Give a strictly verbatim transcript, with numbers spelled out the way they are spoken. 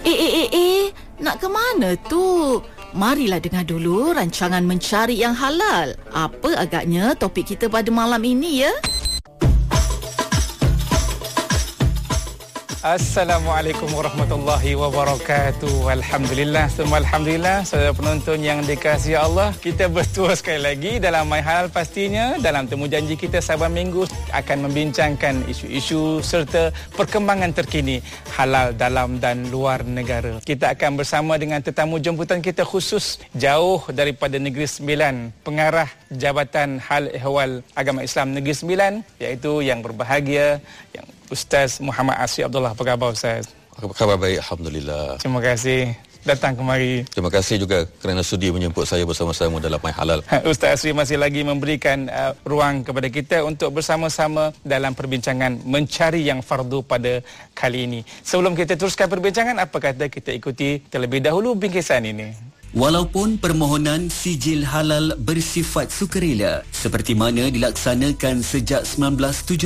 Eh, eh, eh, eh, nak ke mana tu? Marilah dengar dulu rancangan Mencari Yang Halal. Apa agaknya topik kita pada malam ini ya? Assalamualaikum warahmatullahi wabarakatuh. Alhamdulillah, semua Alhamdulillah. Saudara penonton yang dikasihi Allah, kita bertua sekali lagi dalam My Halal pastinya. Dalam temu janji kita saban minggu akan membincangkan isu-isu serta perkembangan terkini halal dalam dan luar negara. Kita akan bersama dengan tetamu jemputan kita khusus jauh daripada Negeri Sembilan, pengarah Jabatan Hal Ehwal Agama Islam Negeri Sembilan, iaitu yang berbahagia, yang Ustaz Muhammad Asri Abdullah. Apa khabar Ustaz? Apa khabar? Baik, Alhamdulillah. Terima kasih datang kemari. Terima kasih juga kerana sudi menjemput saya bersama-sama dalam My Halal. Ustaz Asri masih lagi memberikan uh, ruang kepada kita untuk bersama-sama dalam perbincangan Mencari Yang Fardu pada kali ini. Sebelum kita teruskan perbincangan, apa kata kita ikuti terlebih dahulu bingkisan ini. Walaupun permohonan sijil halal bersifat sukarela seperti mana dilaksanakan sejak seribu sembilan ratus tujuh puluh